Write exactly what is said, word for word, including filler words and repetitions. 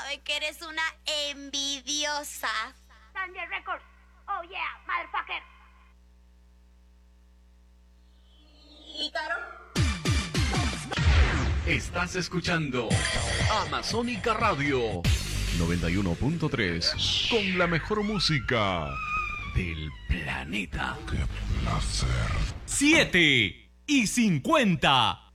sabe que eres una envidiosa. Thunder Records. Oh yeah, motherfucker. Ícaro. Estás escuchando Amazónica Radio noventa y uno punto tres con la mejor música del planeta. ¡Qué placer! siete y cincuenta.